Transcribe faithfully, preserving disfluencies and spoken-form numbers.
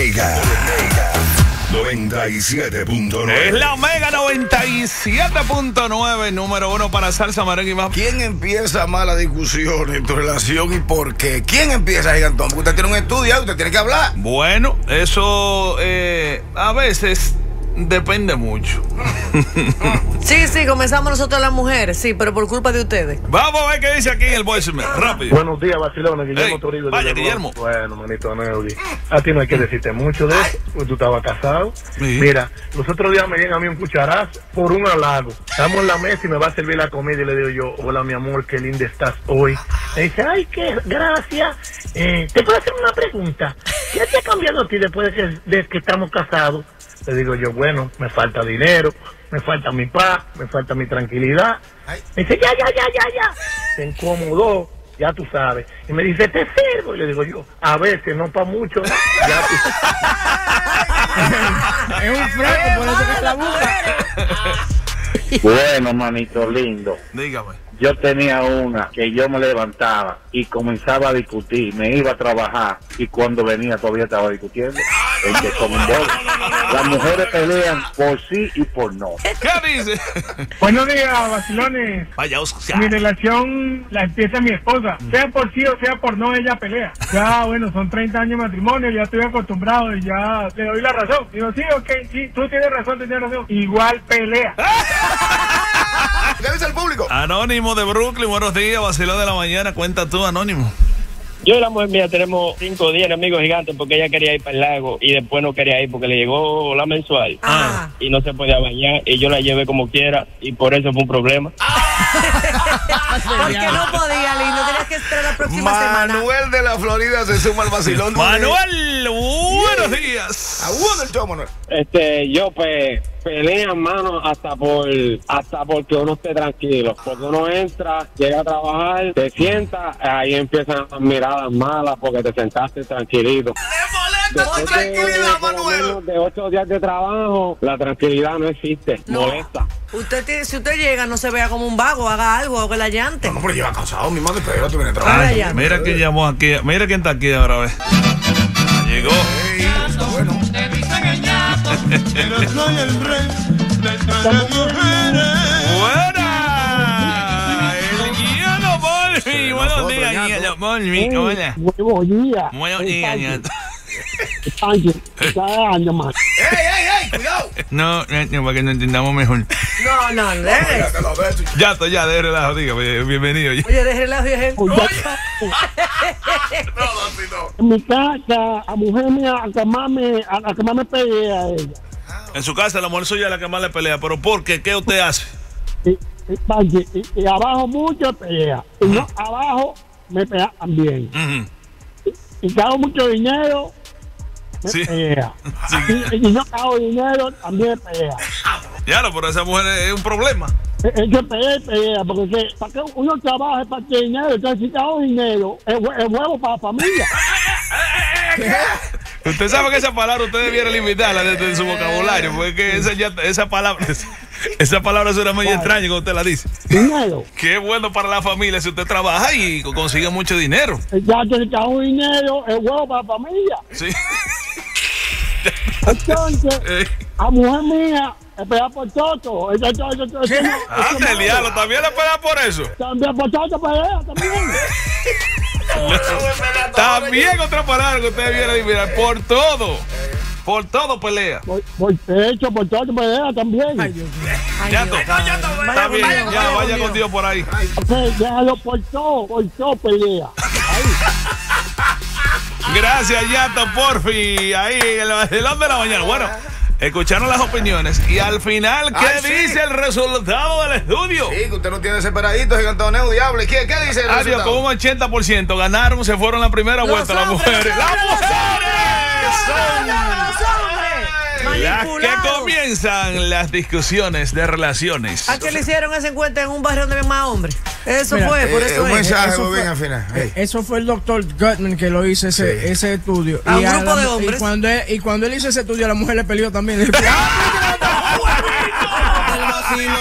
Mega noventa y siete punto nueve. Es la Mega noventa y siete punto nueve, número uno para salsa, merengue y más. ¿Quién empieza más la discusión en tu relación y por qué? ¿Quién empieza, Gigantón? Porque usted tiene un estudio, usted tiene que hablar. Bueno, eso eh, a veces depende mucho. Sí, sí, comenzamos nosotros las mujeres, sí, pero por culpa de ustedes. Vamos a ver qué dice aquí en el voicemail, rápido. Buenos días, Barcelona, Guillermo Hey, Toribio. vaya, Guillermo. Bueno, manito Neudi, a ti no hay que decirte mucho de eso, porque tú estabas casado. Sí. Mira, los otros días me llega a mí un cucharazo por un halago. Estamos en la mesa y me va a servir la comida y le digo yo, hola mi amor, qué linda estás hoy. Me dice, ay, qué gracias. Eh, ¿Te puedo hacer una pregunta? ¿Qué te ha cambiado a ti después de que, de que estamos casados? Le digo yo, bueno, me falta dinero, me falta mi paz, me falta mi tranquilidad. Me dice, ya, ya, ya, ya, ya. Se incomodó, ya tú sabes. Y me dice, te sirvo. Y le digo yo, a veces, no para mucho. ¿No? Ya tú sabes. Es un fresco, por eso que es la mujer. Bueno, manito lindo. Dígame. Yo tenía una que yo me levantaba y comenzaba a discutir, me iba a trabajar y cuando venía todavía estaba discutiendo. Es que como un bolo. Las mujeres pelean por sí y por no. ¿Qué dice? Buenos días, vacilones. Vaya, Oscar. Mi relación la empieza mi esposa. Sea por sí o sea por no, ella pelea. Ya, bueno, son treinta años de matrimonio, ya estoy acostumbrado y ya le doy la razón. Digo, sí, ok, sí, tú tienes razón, tienes razón. Igual pelea. ¿Qué dice el público? Anónimo de Brooklyn, buenos días, vacilón de la mañana. Cuenta tú, Anónimo. Yo y la mujer mía tenemos cinco días enemigos gigantes porque ella quería ir para el lago y después no quería ir porque le llegó la mensual Ah. y no se podía bañar y yo la llevé como quiera y por eso fue un problema. Porque no podía, lindo, tenías que esperar la próxima semana. Manuel de la Florida se suma al vacilón. Manuel, buenos días. Aguanta el show, Manuel. Este, yo pues pelea, mano, hasta por hasta porque uno esté tranquilo, porque uno entra, llega a trabajar, te sienta, ahí empiezan las miradas malas porque te sentaste tranquilito. Después de, tranquilidad, por lo menos de ocho días de trabajo, la tranquilidad no existe, No. molesta. Usted tiene, si usted llega, no se vea como un vago, haga algo, haga la llante. No, pero lleva cansado, mi madre, pero tú vienes a Ah, trabajar. ya. Mira quién llamó aquí, mira quién está aquí ahora, ve. Llegó. Ey, está bueno. Buena. El Guillermo Bolmi. Buenos días, Guillermo Bolmi. Hola. Buenos días. Buenos días, Ñato. Ángel, cada año más. ¡Ey, ey, ey! ¡Cuidado! No, no, no, para que nos entendamos mejor. No, no, no. Ya te lo ves, chico. Ya, ya, de relajo, dígame, bienvenido. Oye, deje la vieja. Oye, No, no, sí, no. en mi casa, a mujer mía, a que más me, a, a que más me pegué a ella. En su casa la mujer suya es la que más le pelea, pero ¿por qué? ¿Qué usted hace? Y, y, Ángel, y, y abajo mucho pelea. Y no, abajo me pega también. Uh-huh. Y, y cago mucho dinero, me Sí. pelea. Sí. Y, y no cago dinero, también pelea. Ya, no, pero esa mujer es un problema. Eso pelea y pelea, porque que, para que uno trabaje para que dinero, entonces si cago dinero, es, hue- es huevo para la familia. Usted sabe que esa palabra usted debiera limitarla desde su vocabulario, porque esa, ya, esa palabra esa palabra suena muy extraña cuando usted la dice. Dinero. Qué bueno para la familia si usted trabaja y consigue mucho dinero. Ya que cago dinero, es huevo para la familia. Sí. Entonces, Eh, a mujer mía, es pegar por toto. Ella, ella, ella, ella, ella, ah, ella, el diablo, también le pega por eso. También por toto pelea, también. También otra palabra que usted debiera eliminar. Por todo. Por todo pelea. Por, por techo, por toto pelea, también. Ay, Dios mío. Ay, Ya Dios. está. Está bien, ya vaya con Dios por ahí. Ok, déjalo por todo, por todo pelea. Gracias, Yato, porfi. Ahí en el vacilón de la mañana. Bueno, escucharon las opiniones y al final, ¿qué Ay, sí. dice el resultado del estudio? Sí, que usted no tiene desesperadito, Gigantón Neu, diablo. ¿Qué, ¿Qué dice el Adiós, resultado? con un ochenta por ciento ganaron, se fueron la primera Los vuelta las hombres, mujeres. los ¡Las hombres, mujeres! Son ¡Los hombres! las que Manipulados. comienzan las discusiones de relaciones. ¿A qué le hicieron esa encuesta en un barrio donde había más hombres? Eso Mira, fue, por Eh, eso un es. mensaje Eso muy fue- bien al final. Hey. Eso fue el doctor Gutman que lo hizo ese, Sí. ese estudio. A un a grupo la- de hombres. Y cuando, él, y cuando él hizo ese estudio, la mujer le peleó también. El vacilón.